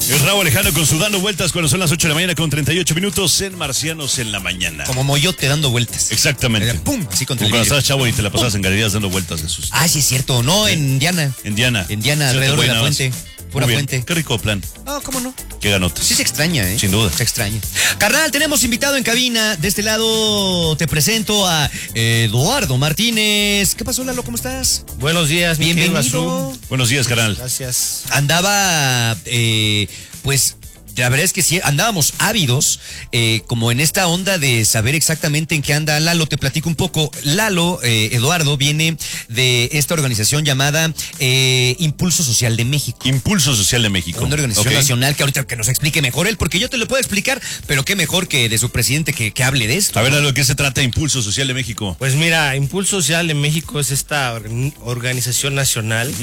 Es Raúl Alejandro con su Dando Vueltas cuando son las 8 de la mañana con 38 minutos en Marcianos en la Mañana. Como Moyote dando vueltas. Exactamente. ¡Pum! Así contra Como el cuando vidrio. estabas chavo y te la pasabas en galerías dando vueltas, Jesús. Ah, sí es cierto. No, en Diana. En Diana. En Diana, Sí, alrededor de la nada más. fuente. Pura Muy bien. fuente. Qué rico plan. No, ¿cómo no? Qué ganotas. Sí se extraña, ¿eh? Sin duda. Se extraña. Carnal, tenemos invitado en cabina. De este lado te presento a Eduardo Martínez. ¿Qué pasó, Lalo? ¿Cómo estás? Buenos días, mi querido Bienvenido. Azul. Buenos días, carnal. Gracias. Andaba, pues, la verdad es que sí, andábamos ávidos, como en esta onda de saber exactamente en qué anda Lalo. Te platico un poco. Lalo, Eduardo, viene de esta organización llamada Impulso Social de México. Impulso Social de México. Una organización Ok. nacional que ahorita que nos explique mejor él, porque yo te lo puedo explicar, pero qué mejor que de su presidente que hable de esto. A ver, ¿a lo que se trata Impulso Social de México? Pues mira, Impulso Social de México es esta organización nacional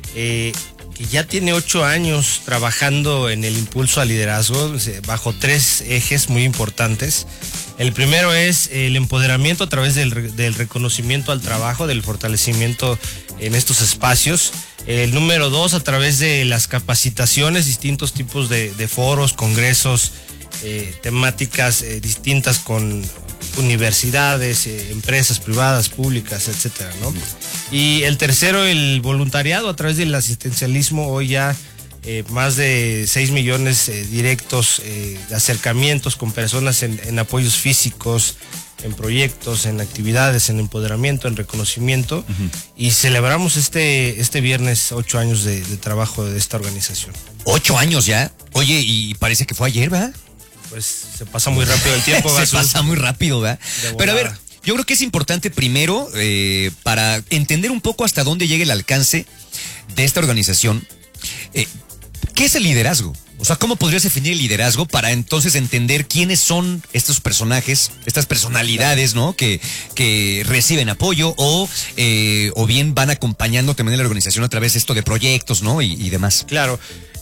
que ya tiene 8 años trabajando en el impulso al liderazgo bajo 3 ejes muy importantes. El primero es el empoderamiento a través del reconocimiento al trabajo, del fortalecimiento en estos espacios. El número 2, a través de las capacitaciones, distintos tipos de foros, congresos, temáticas distintas con universidades, empresas privadas, públicas, etcétera, ¿no? Y el tercero, el voluntariado a través del asistencialismo. Hoy ya más de 6 millones directos de acercamientos con personas en apoyos físicos, en proyectos, en actividades, en empoderamiento, en reconocimiento. Y celebramos este viernes 8 años de trabajo de esta organización. 8 años ya. Oye, y parece que fue ayer, ¿verdad? Pues se pasa muy rápido el tiempo. Se Jesús. pasa muy rápido, ¿verdad? De Pero a ver, volada. yo creo que es importante primero, para entender un poco hasta dónde llega el alcance de esta organización, ¿qué es el liderazgo? O sea, ¿cómo podrías definir el liderazgo para entonces entender quiénes son estos personajes, estas personalidades, ¿no? Que reciben apoyo o bien van acompañando también a la organización a través de esto de proyectos, ¿no? Y demás. Claro.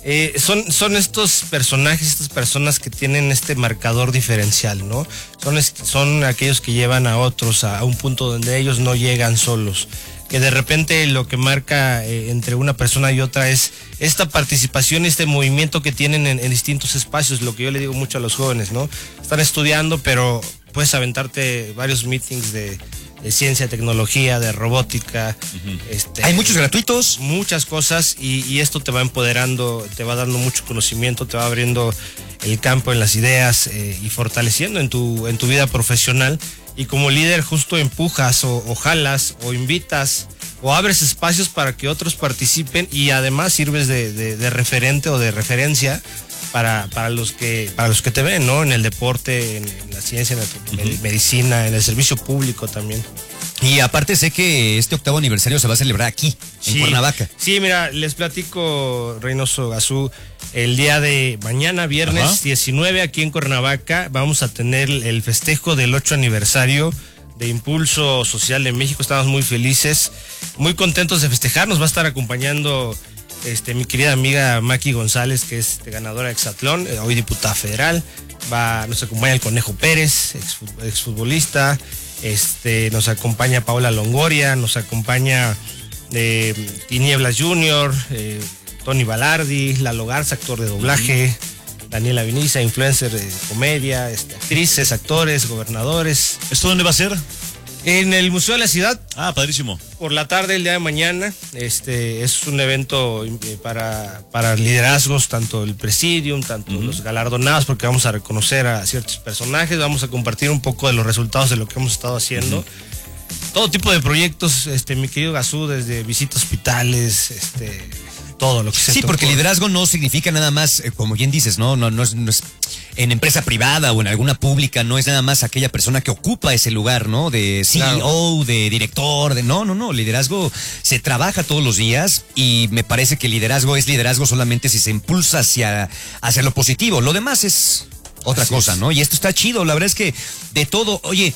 Son estos personajes, estas personas que tienen este marcador diferencial, ¿no? Son aquellos que llevan a otros a un punto donde ellos no llegan solos. Que de repente lo que marca entre una persona y otra es esta participación, este movimiento que tienen en distintos espacios. Lo que yo le digo mucho a los jóvenes, ¿no? Están estudiando, pero puedes aventarte varios meetings de ciencia, tecnología, de robótica. Hay muchos gratuitos. Muchas cosas y esto te va empoderando, te va dando mucho conocimiento, te va abriendo el campo en las ideas y fortaleciendo en tu vida profesional. Y como líder justo empujas o jalas o invitas o abres espacios para que otros participen y además sirves de referente o de referencia para los que te ven, ¿no? En el deporte, en la ciencia, en la medicina, en el servicio público también. Y aparte sé que este 8º aniversario se va a celebrar aquí, en Cuernavaca. Sí, mira, les platico, Reynoso Gazú, el día de mañana, viernes 19, aquí en Cuernavaca, vamos a tener el festejo del 8 aniversario de Impulso Social de México. Estamos muy felices, muy contentos de festejar. Nos va a estar acompañando mi querida amiga Maki González, que es ganadora de Hexatlón, hoy diputada federal. Nos acompaña el Conejo Pérez, exfutbolista. Nos acompaña Paola Longoria, nos acompaña Tinieblas Junior, Tony Balardi, Lalo Garza, actor de doblaje, Daniela Viniza, influencer de comedia, actrices, actores, gobernadores. ¿Esto dónde va a ser? En el Museo de la Ciudad. Ah, padrísimo. Por la tarde, el día de mañana. Es un evento para liderazgos, tanto el Presidium, tanto los galardonados, porque vamos a reconocer a ciertos personajes, vamos a compartir un poco de los resultados de lo que hemos estado haciendo. Todo tipo de proyectos, mi querido Gazú, desde visitas a hospitales, todo lo que se Sí, te porque ocurra. liderazgo no significa nada más, como bien dices, no es en empresa privada o en alguna pública, no es nada más aquella persona que ocupa ese lugar, ¿no? De CEO, Claro. de director, no, liderazgo se trabaja todos los días y me parece que liderazgo es liderazgo solamente si se impulsa hacia lo positivo. Lo demás es otra Así cosa, es. ¿no? Y esto está chido, la verdad es que de todo, oye,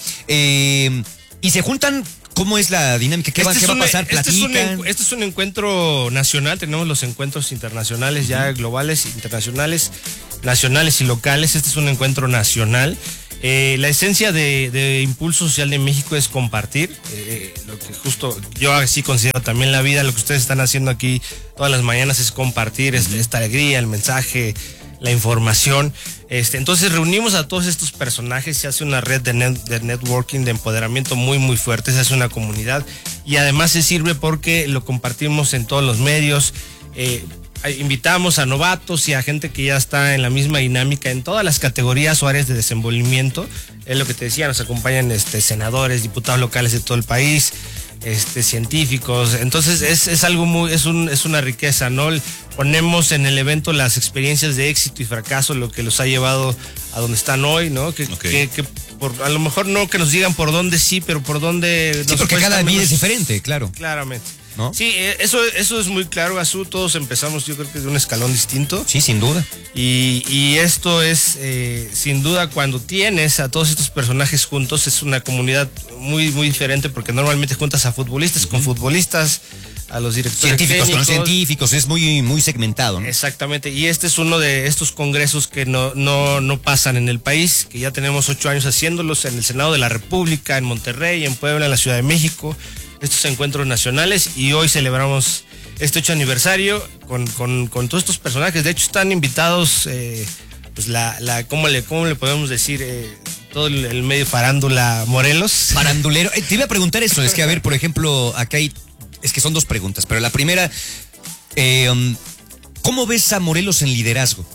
y se juntan. ¿Cómo es la dinámica? ¿Qué va a pasar? ¿Platican? Este es un encuentro nacional. Tenemos los encuentros internacionales ya globales, internacionales, nacionales y locales. Este es un encuentro nacional La esencia de Impulso Social de México es compartir, lo que justo yo así considero también la vida, lo que ustedes están haciendo aquí todas las mañanas es compartir esta alegría, el mensaje, la información. Entonces reunimos a todos estos personajes, se hace una red de networking, de empoderamiento muy muy fuerte, se hace una comunidad y además se sirve porque lo compartimos en todos los medios. Invitamos a novatos y a gente que ya está en la misma dinámica en todas las categorías o áreas de desenvolvimiento. Es lo que te decía, nos acompañan senadores, diputados locales de todo el país, científicos. Entonces es algo es una riqueza, ¿no? Ponemos en el evento las experiencias de éxito y fracaso, lo que los ha llevado a donde están hoy, ¿no? Que a lo mejor no que nos digan por dónde sí, pero por dónde... Sí, porque cada vida es diferente, claro. Claramente. ¿No? Sí, eso es muy claro, Gazú. Todos empezamos, yo creo que de un escalón distinto. Sí, sin duda. Y esto es, sin duda, cuando tienes a todos estos personajes juntos, es una comunidad muy, muy diferente, porque normalmente juntas a futbolistas con futbolistas, a los directores científicos con los científicos, es muy, muy segmentado, ¿no? Exactamente, y este es uno de estos congresos que no pasan en el país, que ya tenemos 8 años haciéndolos en el Senado de la República, en Monterrey, en Puebla, en la Ciudad de México. Estos encuentros nacionales, y hoy celebramos este 8 aniversario con todos estos personajes. De hecho están invitados pues ¿cómo le podemos decir? Todo el medio farándula Morelos. Farandulero. Te iba a preguntar eso, es que a ver, por ejemplo, acá es que son 2 preguntas, pero la primera, ¿cómo ves a Morelos en liderazgo?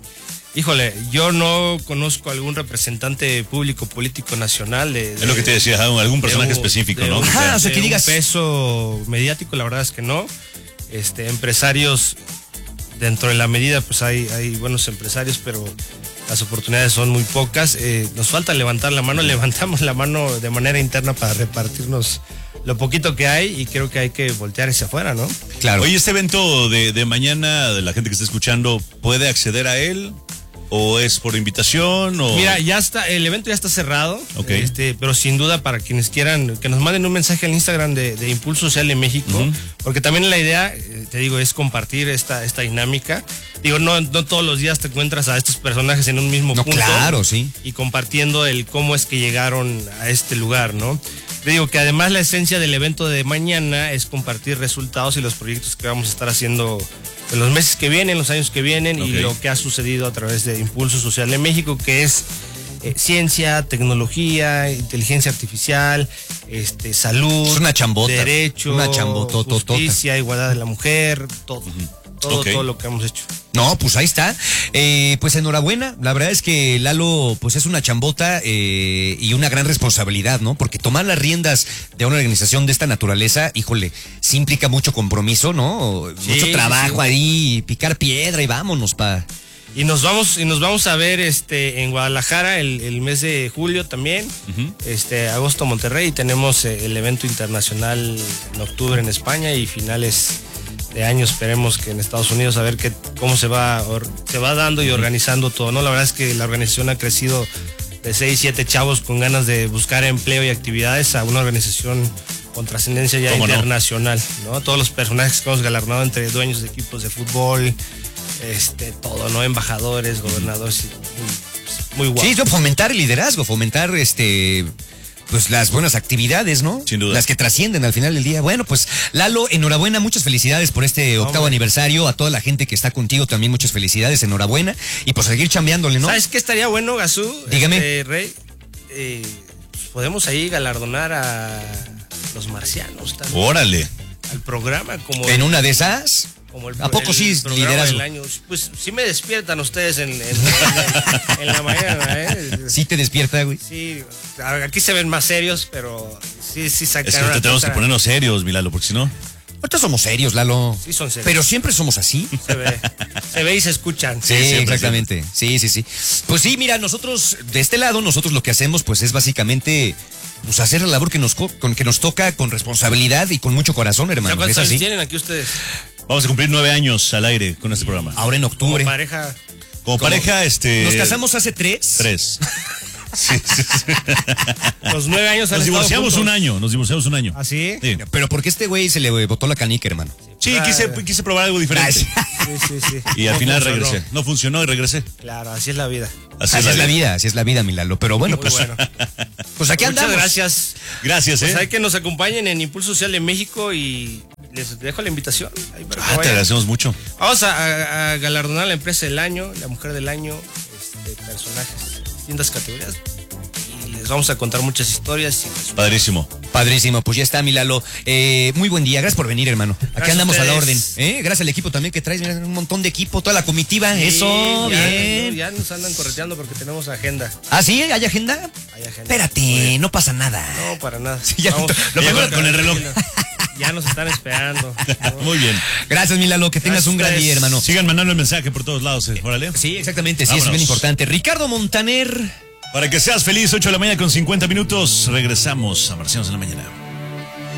Híjole, yo no conozco algún representante público político nacional es lo que te decía, algún personaje específico, ¿no? O sea, que digas un peso mediático, la verdad es que no. Empresarios, dentro de la medida, pues hay buenos empresarios, pero las oportunidades son muy pocas. Nos falta levantar la mano, levantamos la mano de manera interna para repartirnos lo poquito que hay, y creo que hay que voltear hacia afuera, ¿no? Claro. Oye, este evento de mañana, de la gente que está escuchando, ¿puede acceder a él? ¿O es por invitación? O... Mira, ya está, el evento ya está cerrado. Okay. Pero sin duda, para quienes quieran, que nos manden un mensaje al Instagram de Impulso Social de México, porque también la idea, te digo, es compartir esta dinámica. Digo, no todos los días te encuentras a estos personajes en un mismo punto. Claro, sí. Y compartiendo el cómo es que llegaron a este lugar, ¿no? Te digo que además la esencia del evento de mañana es compartir resultados y los proyectos que vamos a estar haciendo en los meses que vienen, los años que vienen, y lo que ha sucedido a través de Impulso Social de México, que es ciencia, tecnología, inteligencia artificial, salud, es una chambota, derecho, justicia, igualdad de la mujer, todo. Todo lo que hemos hecho. No, pues ahí está. Pues enhorabuena. La verdad es que Lalo, pues es una chambota y una gran responsabilidad, ¿no? Porque tomar las riendas de una organización de esta naturaleza, híjole, sí implica mucho compromiso, ¿no? Sí, mucho trabajo ahí, picar piedra y vámonos, pa. Y nos vamos a ver en Guadalajara el mes de julio también, agosto Monterrey, y tenemos el evento internacional en octubre en España, y finales de año esperemos que en Estados Unidos, a ver cómo se va dando y organizando todo, ¿no? La verdad es que la organización ha crecido de 6, 7 chavos con ganas de buscar empleo y actividades a una organización con trascendencia ya internacional, ¿no? Todos los personajes que hemos galardonado, entre dueños de equipos de fútbol, todo, ¿no? Embajadores, gobernadores, muy guapo. Sí, fomentar el liderazgo, fomentar pues las buenas actividades, ¿no? Sin duda. Las que trascienden al final del día. Bueno, pues Lalo, enhorabuena, muchas felicidades por este 8º aniversario. A toda la gente que está contigo también muchas felicidades, enhorabuena. Y pues a seguir chambeándole, ¿no? ¿Sabes qué estaría bueno, Gazú? Dígame. Rey, podemos ahí galardonar a los marcianos también. Órale. Al programa como... ¿En una de esas? ¿A poco sí es liderazgo? Pues sí me despiertan ustedes en la mañana, ¿eh? Sí te despierta, güey. Sí, aquí se ven más serios, pero sí sacan. Es que tenemos que ponernos serios, Milalo, porque si no... Ahorita somos serios, Lalo. Sí, son serios. Pero siempre somos así. Se ve y se escuchan. Sí, exactamente. Sí. Pues sí, mira, nosotros, de este lado, nosotros lo que hacemos, pues es básicamente... pues hacer la labor que nos toca con responsabilidad y con mucho corazón, hermano. ¿Cuántos años tienen aquí ustedes? Vamos a cumplir 9 años al aire con este programa. Ahora en octubre. Como pareja. Como pareja, Nos casamos hace 3. 3. Sí, sí, sí. Los 9 años han Nos estado divorciamos juntos. un año, nos divorciamos un año. ¿Ah, sí? Sí, Pero porque este güey se le botó la canica, hermano. sí, quise probar algo diferente. Sí, sí, sí. Y al No final funcionó. regresé. No funcionó y regresé. Claro, así es la vida. Así Así es la vida, mi Lalo. Pero bueno, Muy pues, bueno. pues aquí Muchas andamos. gracias. Gracias, Pues hay que nos acompañen en Impulso Social de México y les dejo la invitación. Ahí para que Te vayan. agradecemos mucho. Vamos a galardonar a la empresa del año, la mujer del año, personajes, distintas categorías. Y les vamos a contar muchas historias. Padrísimo. Padrísimo, pues ya está, mi Lalo. Muy buen día, gracias por venir, hermano. Aquí Gracias andamos a a la orden. ustedes. Gracias al equipo también que traes, mira, un montón de equipo, toda la comitiva. Eso, bien. Ya nos andan correteando porque tenemos agenda. ¿Ah, sí? ¿Hay agenda? Hay agenda. Espérate, no pasa nada. No, para nada. ya Vamos. lo Ya mejor- con el reloj. Ya nos están esperando. ¿no? Muy bien. Gracias, mi Lalo, que tengas Gracias un gran a ustedes. día, hermano. Sigan mandando el mensaje por todos lados, órale. Sí, exactamente, sí, Vámonos. es bien importante. Ricardo Montaner. Para que seas feliz, 8 de la mañana con 50 minutos. Regresamos a Marcianos en la Mañana.